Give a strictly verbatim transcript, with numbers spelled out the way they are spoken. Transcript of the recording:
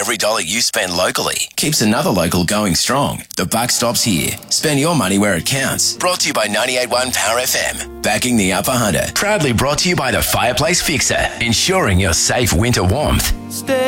every dollar you spend locally keeps another local going strong. The buck stops here. Spend your money where it counts. Brought to you by ninety-eight point one Power F M. Backing the Upper Hunter. Proudly brought to you by the Fireplace Fixer. Ensuring your safe winter warmth. Stay